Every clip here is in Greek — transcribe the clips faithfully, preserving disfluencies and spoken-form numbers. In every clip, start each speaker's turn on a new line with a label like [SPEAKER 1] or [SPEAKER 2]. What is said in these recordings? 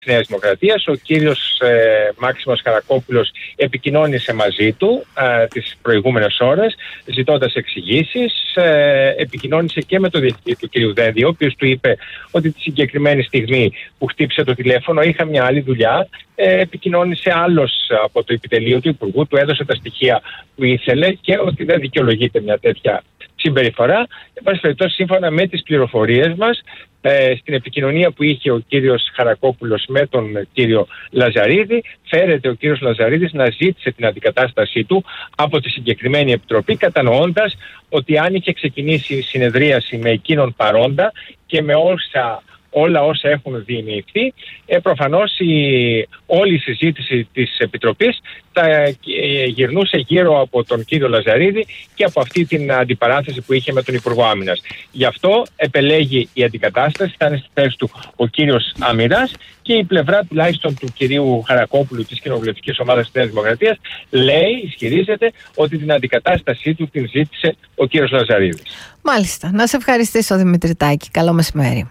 [SPEAKER 1] της Νέας Δημοκρατίας. Ο κύριος ε, Μάξιμος Χαρακόπουλος επικοινώνησε μαζί του ε, τις προηγούμενες ώρες ζητώντας εξηγήσεις. Ε, επικοινώνησε και με τον διευθυντή του κύριο Δένδιο, ο οποίος του είπε ότι τη συγκεκριμένη στιγμή που χτύπησε το τηλέφωνο είχα μια άλλη δουλειά. Ε, επικοινώνησε άλλος από το επιτελείο του Υπουργού, του έδωσε τα στοιχεία που ήθελε και ότι δεν δικαιολογείται μια τέτοια συμπεριφορά. Εν πάση περιπτώσει, σύμφωνα με τις πληροφορίες μας, ε, στην επικοινωνία που είχε ο κύριος Χαρακόπουλος με τον κύριο Λαζαρίδη, φέρεται ο κύριος Λαζαρίδης να ζήτησε την αντικατάστασή του από τη συγκεκριμένη επιτροπή, κατανοώντας ότι αν είχε ξεκινήσει η συνεδρίαση με εκείνον παρόντα και με όσα όλα όσα έχουν διημειωθεί, ε, προφανώς η, όλη η συζήτηση της Επιτροπής θα ε, γυρνούσε γύρω από τον κύριο Λαζαρίδη και από αυτή την αντιπαράθεση που είχε με τον Υπουργό Άμυνας. Γι' αυτό επελέγει η αντικατάσταση, θα είναι στη θέση του ο κύριος Αμυράς και η πλευρά τουλάχιστον του κυρίου Χαρακόπουλου της Κοινοβουλευτικής Ομάδας της Νέας Δημοκρατίας λέει, ισχυρίζεται ότι την αντικατάστασή του την ζήτησε ο κύριος Λαζαρίδης.
[SPEAKER 2] Μάλιστα. Να σε ευχαριστήσω, Δημήτρη Τάκη. Καλό μεσημέρι.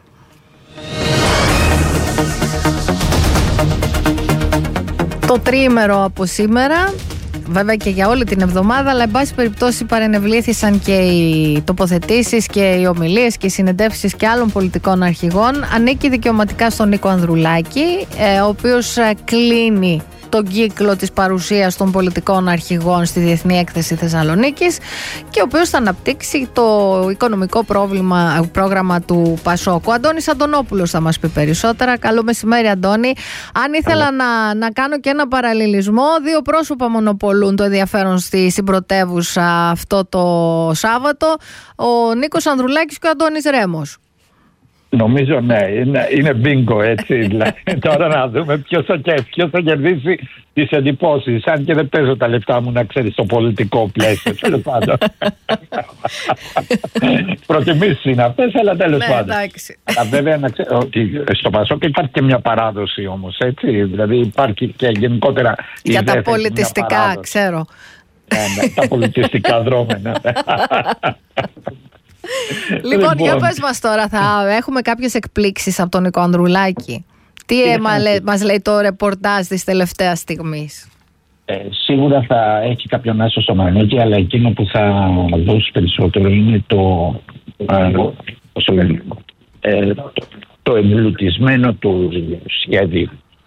[SPEAKER 2] Το τριήμερο από σήμερα, βέβαια και για όλη την εβδομάδα, αλλά εν πάση περιπτώσει παρενευλήθησαν και οι τοποθετήσεις και οι ομιλίες και οι συνεντεύξεις και άλλων πολιτικών αρχηγών. Ανήκει δικαιωματικά στον Νίκο Ανδρουλάκη, ο οποίος κλείνει τον κύκλο της παρουσίας των πολιτικών αρχηγών στη Διεθνή Έκθεση Θεσσαλονίκης και ο οποίος θα αναπτύξει το οικονομικό πρόβλημα, πρόγραμμα του Πασόκ. Ο Αντώνης Αντωνόπουλος θα μας πει περισσότερα. Καλό μεσημέρι, Αντώνη. Αν ήθελα να, να κάνω και ένα παραλληλισμό, δύο πρόσωπα μονοπολούν το ενδιαφέρον στη συμπρωτεύουσα αυτό το Σάββατο, ο Νίκος Ανδρουλάκης και ο Αντώνης Ρέμος.
[SPEAKER 3] Νομίζω ναι, είναι, είναι μπίνγκο, έτσι. Δηλαδή, τώρα να δούμε ποιος θα, ποιος θα κερδίσει τις εντυπώσεις. Αν και δεν παίζω τα λεφτά μου, να ξέρεις, στο πολιτικό πλαίσιο. Τέλος πάντων. Προτιμήσεις είναι αυτές, αλλά τέλος
[SPEAKER 2] ναι,
[SPEAKER 3] πάντων. Αλλά βέβαια να ξέρω ότι στο Πασόκ υπάρχει και μια παράδοση όμως, έτσι. Δηλαδή υπάρχει και γενικότερα.
[SPEAKER 2] Για τα πολιτιστικά, ξέρω.
[SPEAKER 3] Ναι, ναι, τα πολιτιστικά δρόμενα.
[SPEAKER 2] Λοιπόν, λοιπόν, για πες μας τώρα, θα έχουμε κάποιες εκπλήξεις από τον Νίκο Ανδρουλάκη. Τι έμα, λέ, μας λέει το ρεπορτάζ της τελευταίας στιγμής?
[SPEAKER 3] Ε, σίγουρα θα έχει κάποιον άσο στο μανίκι, αλλά εκείνο που θα δώσει περισσότερο είναι το, ε, πώς λένε, ε, το, το εμπλουτισμένο του σχέδιου.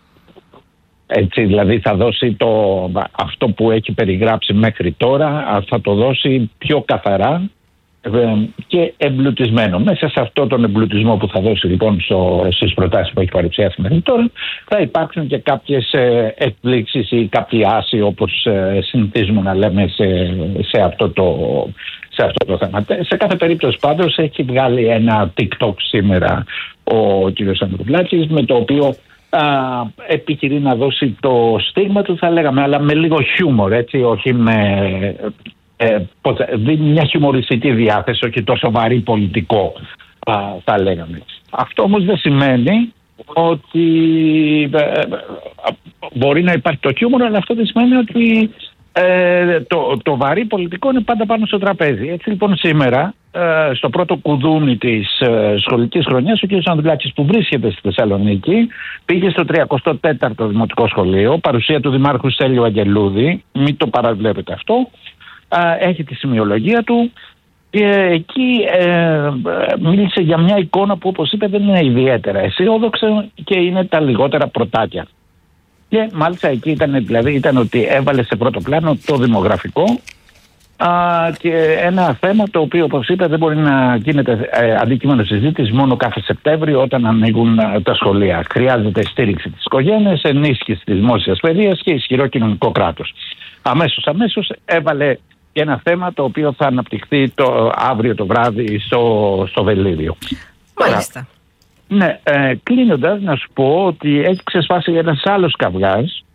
[SPEAKER 3] Έτσι, δηλαδή θα δώσει το, αυτό που έχει περιγράψει μέχρι τώρα, θα το δώσει πιο καθαρά και εμπλουτισμένο. Μέσα σε αυτό τον εμπλουτισμό που θα δώσει λοιπόν στο, στις προτάσεις που έχει παρουσιάσει μέχρι τώρα, θα υπάρξουν και κάποιες ε, εκπλήξεις ή κάποιοι άσοι, όπως ε, συνηθίζουμε να λέμε σε, σε, αυτό το, σε αυτό το θέμα. Σε κάθε περίπτωση πάντως έχει βγάλει ένα TikTok σήμερα ο κ. Ανδρουλάκης, με το οποίο α, επιχειρεί να δώσει το στίγμα του, θα λέγαμε, αλλά με λίγο χιούμορ, έτσι, όχι με... Ε, δίνει μια χιουμοριστική διάθεση, όχι τόσο βαρύ πολιτικό, α, θα λέγαμε. Αυτό όμως δεν σημαίνει ότι ε, μπορεί να υπάρχει το χιούμορ, αλλά αυτό δεν σημαίνει ότι ε, το, το βαρύ πολιτικό είναι πάντα πάνω στο τραπέζι. Έτσι λοιπόν σήμερα, ε, στο πρώτο κουδούνι της ε, σχολικής χρονιάς, ο κ. Ανδρουλάκης, που βρίσκεται στη Θεσσαλονίκη, πήγε στο τριακοστό τέταρτο Δημοτικό Σχολείο, παρουσία του Δημάρχου Στέλιου Αγγελούδη, μην το παραβλέπετε αυτό. Έχει τη σημειολογία του και εκεί ε, μίλησε για μια εικόνα που, όπως είπε, δεν είναι ιδιαίτερα αισιόδοξη και είναι τα λιγότερα πρωτάκια. Και μάλιστα εκεί ήταν, δηλαδή, ήταν ότι έβαλε σε πρώτο πλάνο το δημογραφικό α, και ένα θέμα το οποίο, όπως είπε, δεν μπορεί να γίνεται ε, αντικείμενο συζήτηση μόνο κάθε Σεπτέμβριο όταν ανοίγουν ε, τα σχολεία. Χρειάζεται στήριξη της οικογένειας, ενίσχυση της δημόσιας παιδείας και ισχυρό κοινωνικό κράτος. Αμέσως, αμέσως έβαλε και ένα θέμα το οποίο θα αναπτυχθεί το αύριο το βράδυ στο, στο Βελίδιο.
[SPEAKER 2] Μάλιστα.
[SPEAKER 3] Ναι, ε, κλείνοντας να σου πω ότι έχει ξεσπάσει ένας άλλος καυγάς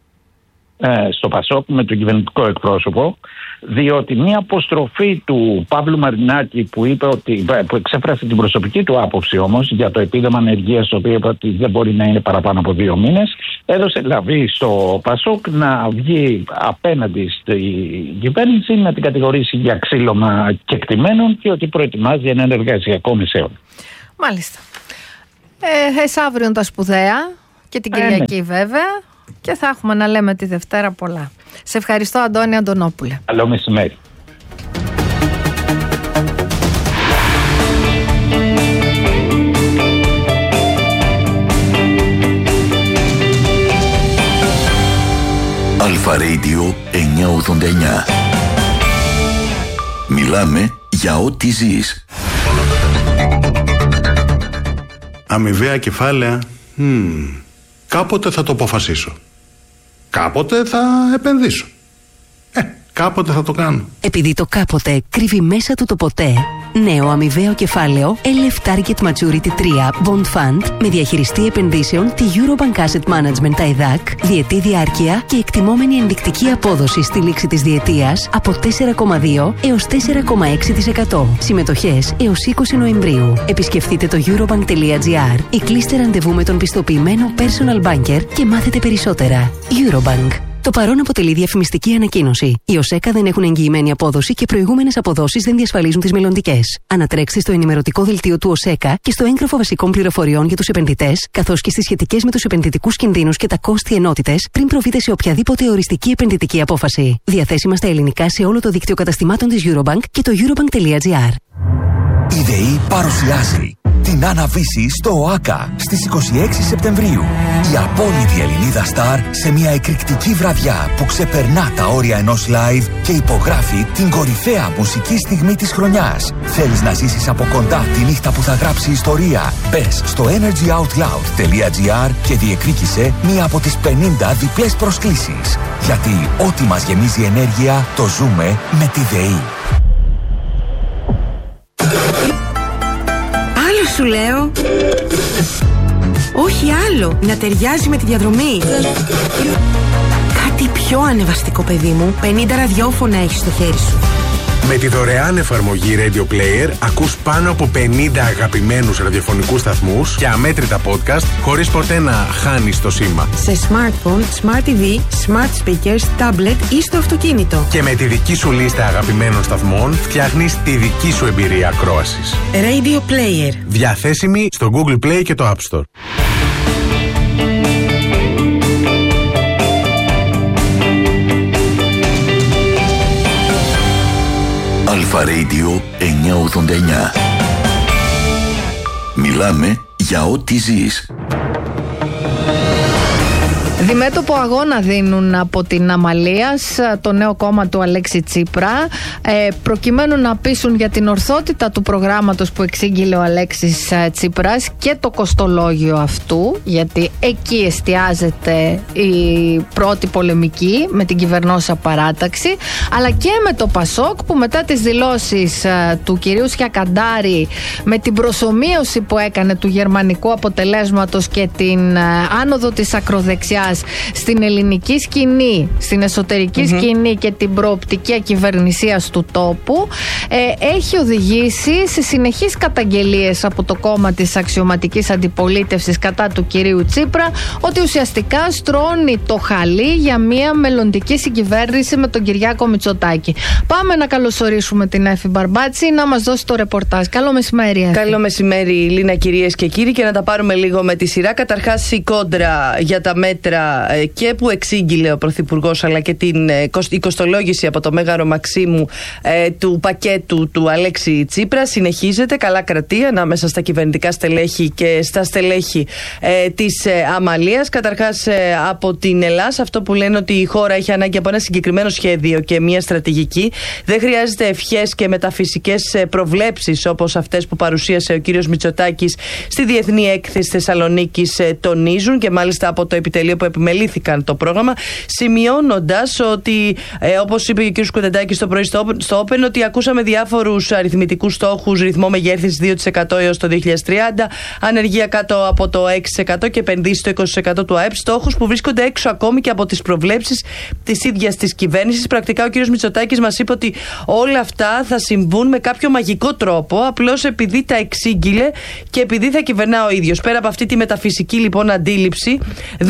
[SPEAKER 3] ε, στο Πασόκ με τον κυβερνητικό εκπρόσωπο, διότι μια αποστροφή του Παύλου Μαρινάκη που είπε ότι, που εξέφρασε την προσωπική του άποψη όμως για το επίδομα ανεργίας, το οποίο είπε ότι δεν μπορεί να είναι παραπάνω από δύο μήνες, έδωσε λαβή στο Πασόκ να βγει απέναντι στην κυβέρνηση, να την κατηγορήσει για ξύλωμα κεκτημένων και ότι προετοιμάζει ένα εργασιακό μεσαίο.
[SPEAKER 2] Μάλιστα. Ε, εσάβριον τα σπουδαία. Και την Κυριακή
[SPEAKER 3] ναι.
[SPEAKER 2] βέβαια. Και θα έχουμε να λέμε τη Δευτέρα πολλά. Σε ευχαριστώ, Αντώνη Αντωνόπουλε.
[SPEAKER 3] Καλό μεσημέρι.
[SPEAKER 4] Αλφα Radio εννιακόσια ογδόντα εννιά. Μιλάμε για ό,τι ζεις.
[SPEAKER 5] Αμοιβαία κεφάλαια. Hmm. Κάποτε θα το αποφασίσω. Κάποτε θα επενδύσω. Ε, κάποτε θα το κάνω.
[SPEAKER 6] Επειδή το κάποτε κρύβει μέσα του το ποτέ, νέο αμοιβαίο κεφάλαιο ελ εφ Target Maturity τρία Bond Fund με διαχειριστή επενδύσεων τη Eurobank Asset Management άι δέι έι σι, διετή διάρκεια και εκτιμόμενη ενδεικτική απόδοση στη λήξη της διετίας από τέσσερα κόμμα δύο έως τέσσερα κόμμα έξι τοις εκατό. Συμμετοχές έως είκοσι Νοεμβρίου. Επισκεφτείτε το eurobank τελεία gr ή κλείστε ραντεβού με τον πιστοποιημένο personal banker και μάθετε περισσότερα. Eurobank. Το παρόν αποτελεί διαφημιστική ανακοίνωση. Οι ΟΣΕΚΑ δεν έχουν εγγυημένη απόδοση και προηγούμενες αποδόσεις δεν διασφαλίζουν τις μελλοντικές. Ανατρέξτε στο ενημερωτικό δελτίο του ΟΣΕΚΑ και στο έγγραφο βασικών πληροφοριών για τους επενδυτές, καθώς και στις σχετικές με τους επενδυτικούς κινδύνους και τα κόστη ενότητες, πριν προβείτε σε οποιαδήποτε οριστική επενδυτική απόφαση. Διαθέσιμα στα ελληνικά σε όλο το δίκτυο καταστημάτων της Eurobank και το eurobank τελεία gr.
[SPEAKER 4] Η ΔΕΗ παρουσιάζει την Άννα-Βύση στο ΟΑΚΑ στις είκοσι έξι Σεπτεμβρίου. Η απόλυτη Ελληνίδα στάρ σε μια εκρηκτική βραδιά που ξεπερνά τα όρια ενός live και υπογράφει την κορυφαία μουσική στιγμή της χρονιάς. Θέλεις να ζήσεις από κοντά τη νύχτα που θα γράψει ιστορία? Μπες στο energy out loud τελεία gr και διεκδίκησε μία από τις πενήντα διπλές προσκλήσεις. Γιατί ό,τι μας γεμίζει ενέργεια το ζούμε με τη ΔΕΗ.
[SPEAKER 7] Άλλο σου λέω. Όχι άλλο. Να ταιριάζει με τη διαδρομή. Κάτι πιο ανεβαστικό, παιδί μου. πενήντα ραδιόφωνα έχεις στο χέρι σου.
[SPEAKER 8] Με τη δωρεάν εφαρμογή Radio Player ακούς πάνω από πενήντα αγαπημένους ραδιοφωνικούς σταθμούς και αμέτρητα podcast χωρίς ποτέ να χάνεις το σήμα.
[SPEAKER 7] Σε smartphone, smart τι βι, smart speakers, tablet ή στο αυτοκίνητο.
[SPEAKER 8] Και με τη δική σου λίστα αγαπημένων σταθμών φτιάχνεις τη δική σου εμπειρία ακρόασης.
[SPEAKER 7] Radio Player.
[SPEAKER 8] Διαθέσιμη στο Google Play και το App Store.
[SPEAKER 4] Αλφα Radio εννιακόσια ογδόντα εννιά. Μιλάμε για ό,τι ζεις.
[SPEAKER 2] Διμέτωπο αγώνα δίνουν από την Αμαλίας, το νέο κόμμα του Αλέξη Τσίπρα, ε, προκειμένου να πείσουν για την ορθότητα του προγράμματος που εξήγηλε ο Αλέξης Τσίπρας και το κοστολόγιο αυτού, γιατί εκεί εστιάζεται η πρώτη πολεμική με την κυβερνόσα παράταξη, αλλά και με το Πασόκ, που μετά τις δηλώσεις του κυρίου Σιακαντάρη με την προσομοίωση που έκανε του γερμανικού αποτελέσματος και την άνοδο της ακροδεξιάς στην ελληνική σκηνή, στην εσωτερική mm-hmm. σκηνή και την προοπτική ακυβερνησίας του τόπου, ε, έχει οδηγήσει σε συνεχείς καταγγελίες από το κόμμα της αξιωματικής αντιπολίτευσης κατά του κυρίου Τσίπρα, ότι ουσιαστικά στρώνει το χαλί για μια μελλοντική συγκυβέρνηση με τον Κυριάκο Μητσοτάκη. Πάμε να καλωσορίσουμε την Έφη Μπαρμπάτση να μας δώσει το ρεπορτάζ. Καλό μεσημέρι, Έφη.
[SPEAKER 9] Καλό μεσημέρι, Λίνα, κυρίες και κύριοι, και να τα πάρουμε λίγο με τη σειρά. Καταρχάς, η κόντρα για τα μέτρα και που εξήγηλε ο Πρωθυπουργός, αλλά και την η κοστολόγηση από το Μέγαρο Μαξίμου ε, του πακέτου του Αλέξη Τσίπρα συνεχίζεται. Καλά κρατεί ανάμεσα στα κυβερνητικά στελέχη και στα στελέχη ε, της ε, Αμαλίας. Καταρχάς, ε, από την Ελλάδα, αυτό που λένε ότι η χώρα έχει ανάγκη από ένα συγκεκριμένο σχέδιο και μια στρατηγική. Δεν χρειάζεται ευχές και μεταφυσικές προβλέψεις όπως αυτές που παρουσίασε ο κύριος Μητσοτάκης στη Διεθνή Έκθεση Θεσσαλονίκης, ε, τονίζουν, και μάλιστα από το επιτελείο που επιμελήθηκαν το πρόγραμμα, σημειώνοντας ότι, ε, όπως είπε και ο κ. Κουτεντάκης στο πρωί στο, στο Open, ότι ακούσαμε διάφορους αριθμητικούς στόχους, ρυθμό μεγέθυνσης δύο τοις εκατό έως το δύο χιλιάδες τριάντα, ανεργία κάτω από το έξι τοις εκατό και επενδύσεις στο είκοσι τοις εκατό του ΑΕΠ, στόχους που βρίσκονται έξω ακόμη και από τις προβλέψεις της ίδιας της κυβέρνησης. Πρακτικά ο κ. Μητσοτάκης μας είπε ότι όλα αυτά θα συμβούν με κάποιο μαγικό τρόπο, απλώς επειδή τα εξήγηλε και επειδή θα κυβερνά ο ίδιος. Πέρα από αυτή τη μεταφυσική λοιπόν αντίληψη, δεν ακούσαμε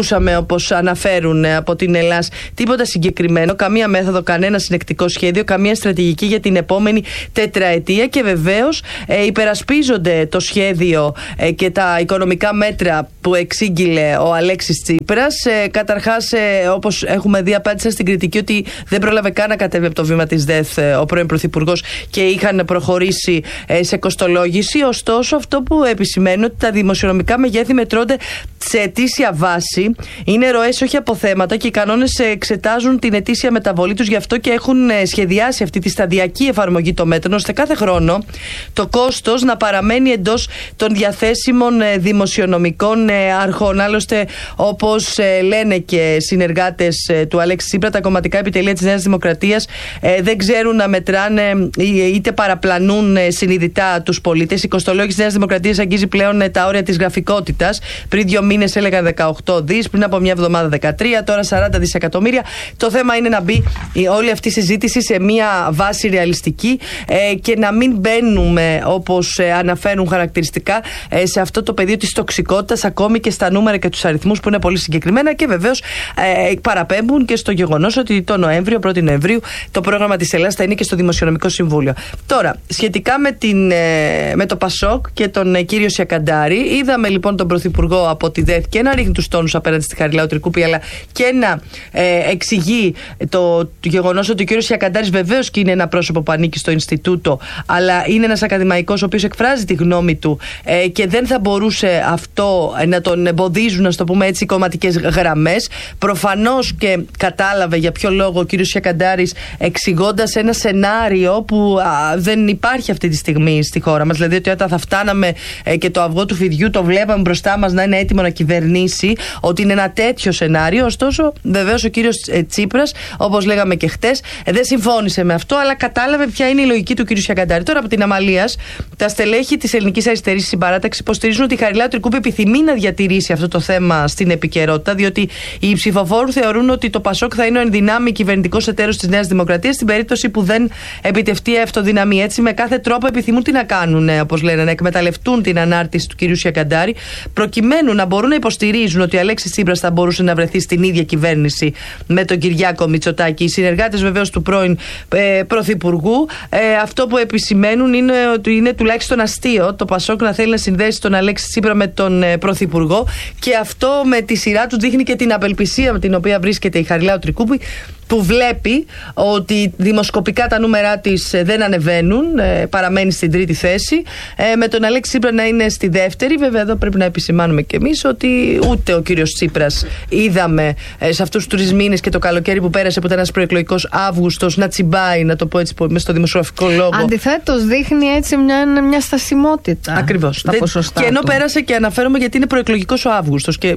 [SPEAKER 9] ακούσαμε, όπως αναφέρουν από την Ελλάς, τίποτα συγκεκριμένο, καμία μέθοδο, κανένα συνεκτικό σχέδιο, καμία στρατηγική για την επόμενη τετραετία και βεβαίως ε, υπερασπίζονται το σχέδιο ε, και τα οικονομικά μέτρα που εξήγηλε ο Αλέξης Τσίπρας. Ε, καταρχάς, ε, όπως έχουμε δει, απάντησαν στην κριτική ότι δεν πρόλαβε καν να κατέβει από το βήμα της ΔΕΘ ε, ο πρώην Πρωθυπουργός και είχαν προχωρήσει ε, σε κοστολόγηση. Ωστόσο, αυτό που επισημαίνει ότι τα δημοσιονομικά μεγέθη μετρώνται σε ετήσια βάση, είναι ροές, όχι αποθέματα, και οι κανόνες εξετάζουν την ετήσια μεταβολή τους. Γι' αυτό και έχουν σχεδιάσει αυτή τη σταδιακή εφαρμογή των μέτρων, ώστε κάθε χρόνο το κόστος να παραμένει εντός των διαθέσιμων δημοσιονομικών αρχών. Άλλωστε, όπως λένε και συνεργάτες του Αλέξη Τσίπρα, τα κομματικά επιτελεία της Νέας Δημοκρατίας δεν ξέρουν να μετράνε είτε παραπλανούν συνειδητά τους πολίτες. Η κοστολόγηση της Νέας Δημοκρατίας αγγίζει πλέον τα όρια της γραφικότητας. Πριν δύο μήνες έλεγαν δεκαοκτώ δις, πριν από μια εβδομάδα δεκατρία, τώρα σαράντα δισεκατομμύρια. Το θέμα είναι να μπει όλη αυτή η συζήτηση σε μια βάση ρεαλιστική ε, και να μην μπαίνουμε, όπως ε, αναφέρουν χαρακτηριστικά, ε, σε αυτό το πεδίο της τοξικότητας, ακόμη και στα νούμερα και τους αριθμούς που είναι πολύ συγκεκριμένα, και βεβαίως ε, παραπέμπουν και στο γεγονός ότι το Νοέμβριο, πρώτη Νοεμβρίου, το πρόγραμμα της Ελλάδας θα είναι και στο Δημοσιονομικό Συμβούλιο. Τώρα, σχετικά με, την, ε, με το Πασόκ και τον ε, κύριο Σιακαντάρη, είδαμε λοιπόν τον Πρωθυπουργό από τη ΔΕΘ και να ρίχνει τους τόνους απέναντι στη Χαριλάου Τρικούπη, αλλά και να ε, εξηγεί το, το γεγονός ότι ο κύριος Σιακαντάρης βεβαίως και είναι ένα πρόσωπο που ανήκει στο Ινστιτούτο, αλλά είναι ένας ακαδημαϊκός ο οποίος εκφράζει τη γνώμη του ε, και δεν θα μπορούσε αυτό ε, να τον εμποδίζουν, να το πούμε έτσι, οι κομματικές γραμμές. Προφανώς και κατάλαβε για ποιο λόγο ο κύριος Σιακαντάρης, εξηγώντας ένα σενάριο που α, δεν υπάρχει αυτή τη στιγμή στη χώρα μας, δηλαδή ότι όταν θα φτάναμε ε, και το αυγό του φιδιού το βλέπαμε μπροστά μας να είναι έτοιμο να κυβερνήσει, ότι είναι ένα τέτοιο σενάριο. Ωστόσο, βεβαίως ο κύριος ε, Τσίπρας, όπως λέγαμε και χτες, ε, δεν συμφώνησε με αυτό, αλλά κατάλαβε ποια είναι η λογική του κύριου Σιακαντάρη. Τώρα, από την Αμαλίας, τα στελέχη της Ελληνικής Αριστερής Συμπαράταξης υποστηρίζουν ότι η Χαριλάου Τρικούπη επιθυμεί να διατηρήσει αυτό το θέμα στην επικαιρότητα, διότι οι ψηφοφόροι θεωρούν ότι το Πασόκ θα είναι ο ενδυνάμει κυβερνητικός εταίρος της Νέας Δημοκρατίας στην περίπτωση που δεν επιτευχθεί η αυτοδυναμία. Έτσι, με κάθε τρόπο επιθυμούν τι να κάνουν, όπως λένε, να εκμεταλλευτούν την ανάρτηση του κυρίου Σιακαντάρη, προκειμένου να μπορούν να υποστηρίζουν ότι ο Αλέξης Τσίπρας θα μπορούσε να βρεθεί στην ίδια κυβέρνηση με τον Κυριάκο Μητσοτάκη. Οι συνεργάτες βεβαίως του πρώην ε, Πρωθυπουργού, ε, αυτό που επισημαίνουν είναι ότι είναι τουλάχιστον αστείο το Πασόκ να θέλει να συνδέσει τον Αλέξη Τσίπρα με τον ε, Πρωθυπουργό, και αυτό με τη σειρά του δείχνει και την απελπισία με την οποία βρίσκεται η Χαριλάου Τρικούπη, που βλέπει ότι δημοσκοπικά τα νούμερά της δεν ανεβαίνουν, παραμένει στην τρίτη θέση, με τον Αλέξη Τσίπρα να είναι στη δεύτερη. Βέβαια, εδώ πρέπει να επισημάνουμε κι εμείς ότι ούτε ο κύριος Τσίπρας είδαμε σε αυτούς τους τρεις μήνες και το καλοκαίρι που πέρασε, που ήταν ένας προεκλογικός Αύγουστος, να τσιμπάει, να το πω έτσι μες στο δημοσιογραφικό λόγο.
[SPEAKER 2] Αντιθέτως, δείχνει έτσι μια, μια στασιμότητα.
[SPEAKER 9] Ακριβώς.
[SPEAKER 2] Τα ποσοστά
[SPEAKER 9] και ενώ
[SPEAKER 2] του.
[SPEAKER 9] πέρασε, και αναφέρομαι γιατί είναι προεκλογικός ο Αύγουστος, και,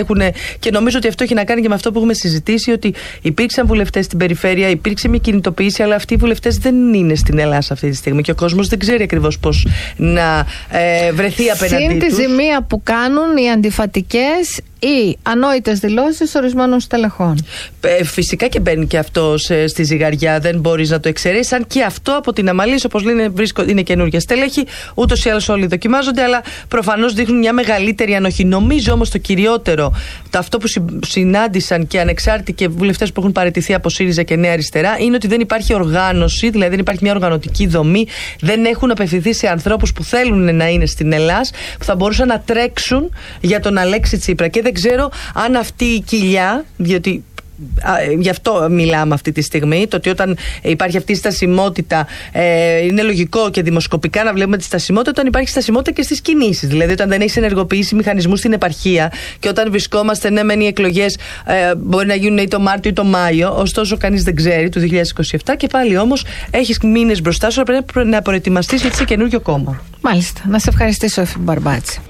[SPEAKER 9] και νομίζω ότι αυτό έχει να κάνει και με αυτό που έχουμε συζητήσει, ότι υπήρξαν βουλευτές στην περιφέρεια, υπήρξε μια κινητοποίηση, αλλά αυτοί οι βουλευτές δεν είναι στην Ελλάδα αυτή τη στιγμή και ο κόσμος δεν ξέρει ακριβώς πώς να ε, βρεθεί απέναντί τους.
[SPEAKER 2] Συν τη ζημία που κάνουν οι αντιφατικές ή ανόητες δηλώσεις ορισμένων στελεχών.
[SPEAKER 9] Ε, φυσικά και μπαίνει και αυτό σε, στη ζυγαριά, δεν μπορείς να το εξαιρέσεις. Αν και αυτό από την Αμαλής, όπως λένε, βρίσκω, είναι καινούργια στέλεχη, ούτως ή άλλως όλοι δοκιμάζονται, αλλά προφανώς δείχνουν μια μεγαλύτερη ανοχή. Νομίζω όμως το κυριότερο, το αυτό που συ, συνάντησαν και ανεξάρτητοι και βουλευτές που έχουν παραιτηθεί από ΣΥΡΙΖΑ και Νέα Αριστερά, είναι ότι δεν υπάρχει οργάνωση, δηλαδή δεν υπάρχει μια οργανωτική δομή, δεν έχουν απευθυνθεί σε ανθρώπους που θέλουν να είναι στην Ελλάδα, που θα μπορούσαν να τρέξουν για τον Αλέξη Τσίπρα. Και δεν ξέρω αν αυτή η κοιλιά, διότι Α, γι' αυτό μιλάμε αυτή τη στιγμή, το ότι όταν υπάρχει αυτή η στασιμότητα, ε, είναι λογικό και δημοσκοπικά να βλέπουμε τη στασιμότητα όταν υπάρχει στασιμότητα και στις κινήσεις. Δηλαδή, όταν δεν έχει ενεργοποιήσει μηχανισμούς στην επαρχία και όταν βρισκόμαστε, ναι, μεν οι εκλογές ε, μπορεί να γίνουν ή το Μάρτιο ή το Μάιο, ωστόσο κανείς δεν ξέρει, του δύο χιλιάδες είκοσι επτά, και πάλι όμως έχεις μήνες μπροστά σου, αλλά πρέπει να προετοιμαστείς γιατί είσαι καινούριο κόμμα.
[SPEAKER 2] Μάλιστα. Να σε ευχαριστήσω, Εφη Μπαρμπάτση.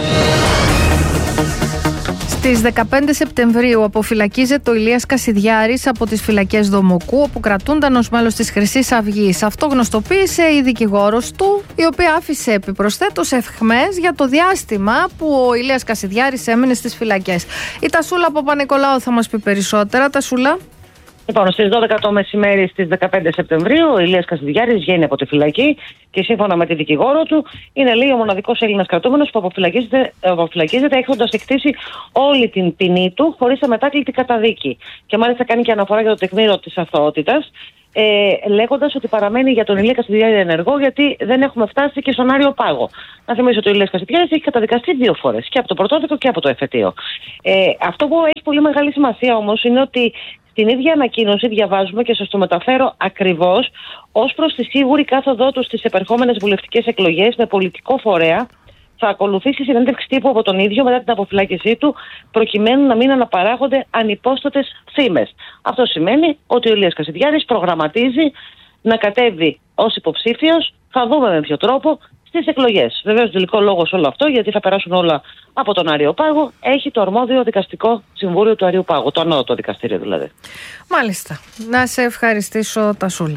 [SPEAKER 2] Στις δεκαπέντε Σεπτεμβρίου αποφυλακίζεται ο Ηλίας Κασιδιάρης από τις φυλακές Δομοκού, όπου κρατούνταν ως μέλος της Χρυσής Αυγής. Αυτό γνωστοποίησε η δικηγόρος του, η οποία άφησε επιπροσθέτως ευχμές για το διάστημα που ο Ηλίας Κασιδιάρης έμεινε στις φυλακές. Η Τασούλα από Παπα-Νικολάου θα μας πει περισσότερα. Τασούλα.
[SPEAKER 10] Λοιπόν, στις δώδεκα το μεσημέρι στις δεκαπέντε Σεπτεμβρίου, ο Ηλίας Κασιδιάρης βγαίνει από τη φυλακή και σύμφωνα με τη δικηγόρο του, είναι, λέει, ο μοναδικός Έλληνας κρατούμενος που αποφυλακίζεται, αποφυλακίζεται έχοντας εκτίσει όλη την ποινή του χωρίς αμετάκλητη καταδίκη. Και μάλιστα κάνει και αναφορά για το τεκμήριο της αθωότητας, ε, λέγοντας ότι παραμένει για τον Ηλία Κασιδιάρη ενεργό, γιατί δεν έχουμε φτάσει και στον Άριο Πάγο. Να θυμίσω ότι ο Ηλίας Κασιδιάρης έχει καταδικαστεί δύο φορές, και από το πρωτόδικο και από το εφετείο. Ε, αυτό που έχει πολύ μεγάλη σημασία όμως είναι ότι στην ίδια ανακοίνωση διαβάζουμε, και σας το μεταφέρω ακριβώς, ως προς τη σίγουρη κάθοδό του στις επερχόμενες βουλευτικές εκλογές με πολιτικό φορέα, θα ακολουθήσει συνέντευξη τύπου από τον ίδιο μετά την αποφυλάκησή του, προκειμένου να μην αναπαράγονται ανυπόστατες φήμες. Αυτό σημαίνει ότι ο Ηλίας Κασιδιάρης προγραμματίζει να κατέβει ως υποψήφιος, θα δούμε με ποιο τρόπο, στις εκλογές. Βεβαίως, τελικό λόγο σε όλο αυτό, γιατί θα περάσουν όλα από τον Άριο Πάγο, έχει το αρμόδιο δικαστικό συμβούλιο του Αριού Πάγου, το ανώτατο δικαστήριο δηλαδή.
[SPEAKER 2] Μάλιστα. Να σε ευχαριστήσω, Τασούλα.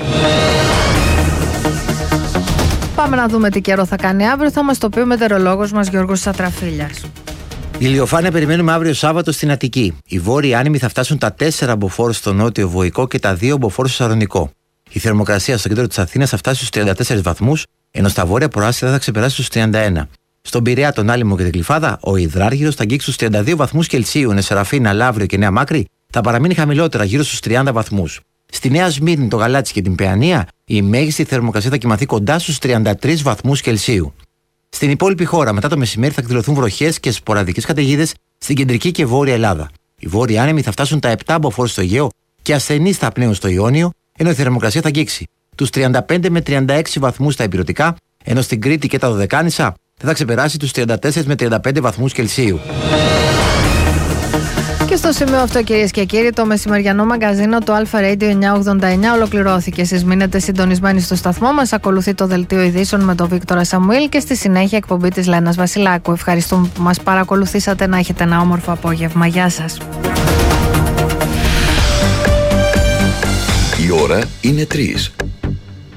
[SPEAKER 2] Πάμε να δούμε τι καιρό θα κάνει αύριο. Θα μας το πει ο μετεωρολόγος μας Γιώργος Σατραφίλιας.
[SPEAKER 11] Ηλιοφάνεια περιμένουμε αύριο Σάββατο στην Αττική. Οι βόρειοι άνεμοι θα φτάσουν τα τέσσερα μποφόρ στο νότιο Βοϊκό και τα δύο μποφόρ στο Σαρονικό. Η θερμοκρασία στο κέντρο της Αθήνας θα φτάσει στους τριάντα τέσσερις βαθμούς, ενώ στα βόρεια προάστια θα ξεπεράσει στους τριάντα ένα. Στον Πειραιά, τον Άλυμο και την Γλυφάδα, ο Ιδράργυρος θα αγγίξει στους τριάντα δύο βαθμούς Κελσίου, ενώ Σεραφίνα, Λαύριο και Νέα Μάκρη θα παραμείνει χαμηλότερα, γύρω στους τριάντα βαθμούς. Στη Νέα Σμύρνη, το Γαλάτσι και την Παιανία, η μέγιστη θερμοκρασία θα κοιμαθεί κοντά στους τριάντα τρεις βαθμούς Κελσίου. Στην υπόλοιπη χώρα, μετά το μεσημέρι, θα εκδηλωθούν βροχές και σποραδικές καταιγίδες στην κεντρική και βόρεια Ελλάδα. Οι βόρειοι άνεμοι θα φτάσουν τα επτά μποφόρ στο Αιγαίο και ασθενείς θα πνέουν στο Ιόνιο, ενώ η θερμοκρασία θα αγγίξει τους τριάντα πέντε με τριάντα έξι βαθμούς στα Ηπειρωτικά, ενώ στην Κρήτη και τα Δωδεκάνησα θα ξεπεράσει τους τριάντα τέσσερα με τριάντα πέντε βαθμούς Κελσίου.
[SPEAKER 2] Και στο σημείο αυτό, κυρίες και κύριοι, το μεσημεριανό μαγκαζίνο του Αλφα Radio εννιακόσια ογδόντα εννιά ολοκληρώθηκε. Εσείς μείνετε συντονισμένοι στο σταθμό μας. Ακολουθεί το δελτίο ειδήσεων με τον Βίκτορα Σαμουήλ και στη συνέχεια εκπομπή της Λένας Βασιλάκου. Ευχαριστούμε που μας παρακολουθήσατε. Να έχετε ένα όμορφο απόγευμα. Γεια σας.
[SPEAKER 4] Η ώρα είναι τρεις.